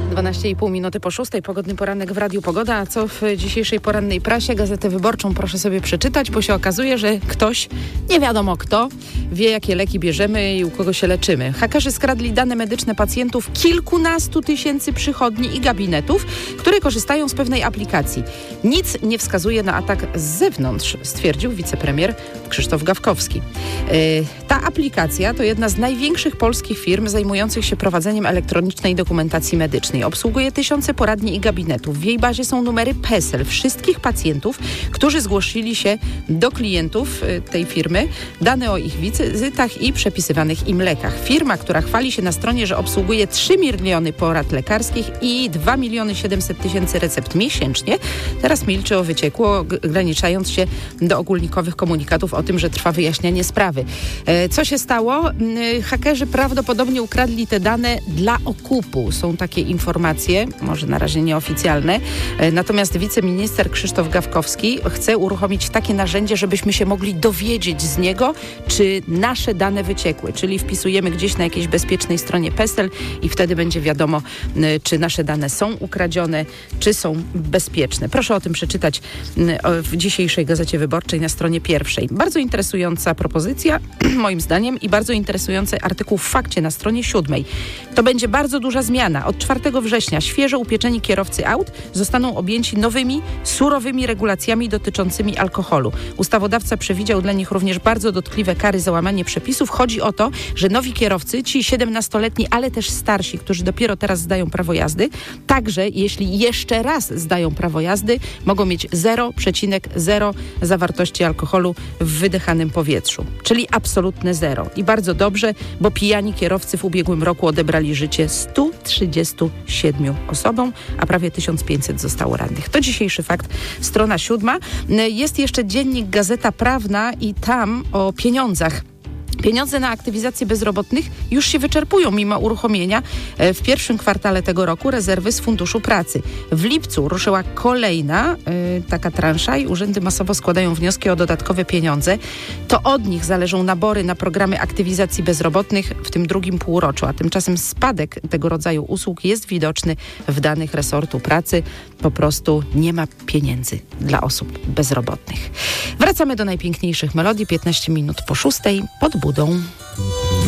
12,5 minuty po 6. Pogodny poranek w Radiu Pogoda. A co w dzisiejszej porannej prasie? Gazetę Wyborczą proszę sobie przeczytać, bo się okazuje, że ktoś, nie wiadomo kto, wie jakie leki bierzemy i u kogo się leczymy. Hakerzy skradli dane medyczne pacjentów kilkunastu tysięcy przychodni i gabinetów, które korzystają z pewnej aplikacji. Nic nie wskazuje na atak z zewnątrz, stwierdził wicepremier Krzysztof Gawkowski. Ta aplikacja to jedna z największych polskich firm zajmujących się prowadzeniem elektronicznej dokumentacji medycznej. Obsługuje tysiące poradni i gabinetów. W jej bazie są numery PESEL wszystkich pacjentów, którzy zgłosili się do klientów tej firmy, dane o ich wizytach i przepisywanych im lekach. Firma, która chwali się na stronie, że obsługuje 3 miliony porad lekarskich i 2 700 000 recept miesięcznie, teraz milczy o wycieku, ograniczając się do ogólnikowych komunikatów o tym, że trwa wyjaśnianie sprawy. Co się stało? Hakerzy prawdopodobnie ukradli te dane dla okupu. Są takie informacje, może na razie nieoficjalne. Natomiast wiceminister Krzysztof Gawkowski chce uruchomić takie narzędzie, żebyśmy się mogli dowiedzieć z niego, czy nasze dane wyciekły. Czyli wpisujemy gdzieś na jakiejś bezpiecznej stronie PESEL i wtedy będzie wiadomo, czy nasze dane są ukradzione, czy są bezpieczne. Proszę o tym przeczytać w dzisiejszej Gazecie Wyborczej na stronie 1. Bardzo interesująca propozycja, moim zdaniem, i bardzo interesujący artykuł w Fakcie na stronie 7. To będzie bardzo duża zmiana. Od 4 września świeżo upieczeni kierowcy aut zostaną objęci nowymi, surowymi regulacjami dotyczącymi alkoholu. Ustawodawca przewidział dla nich również bardzo dotkliwe kary za łamanie przepisów. Chodzi o to, że nowi kierowcy, ci 17-letni, ale też starsi, którzy dopiero teraz zdają prawo jazdy, także jeśli jeszcze raz zdają prawo jazdy, mogą mieć 0,0 zawartości alkoholu w wydychanym powietrzu. Czyli absolutne zero. I bardzo dobrze, bo pijani kierowcy w ubiegłym roku odebrali życie 137 osobom, a prawie 1500 zostało rannych. To dzisiejszy fakt, strona 7. Jest jeszcze dziennik Gazeta Prawna i tam o pieniądzach. Pieniądze na aktywizację bezrobotnych już się wyczerpują mimo uruchomienia w pierwszym kwartale tego roku rezerwy z Funduszu Pracy. W lipcu ruszyła kolejna taka transza i urzędy masowo składają wnioski o dodatkowe pieniądze. To od nich zależą nabory na programy aktywizacji bezrobotnych w tym drugim półroczu, a tymczasem spadek tego rodzaju usług jest widoczny w danych resortu pracy. Po prostu nie ma pieniędzy dla osób bezrobotnych. Wracamy do najpiękniejszych melodii. 15 minut po 6. Pod budą.